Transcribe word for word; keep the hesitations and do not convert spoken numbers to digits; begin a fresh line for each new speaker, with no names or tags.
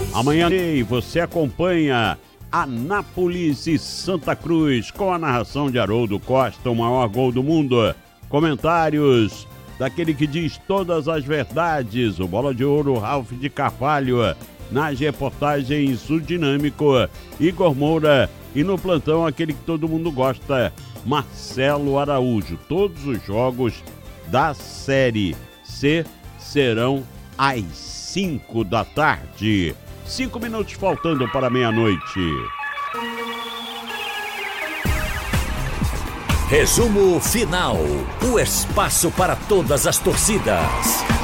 Amanhã você acompanha Anápolis e Santa Cruz com a narração de Haroldo Costa, o maior gol do mundo. Comentários daquele que diz todas as verdades, o Bola de Ouro Ralf de Carvalho. Nas reportagens, o dinâmico Igor Moura. E no plantão, aquele que todo mundo gosta, Marcelo Araújo. Todos os jogos da Série C serão às cinco da tarde. Cinco minutos faltando para meia-noite.
Resumo final. O espaço para todas as torcidas.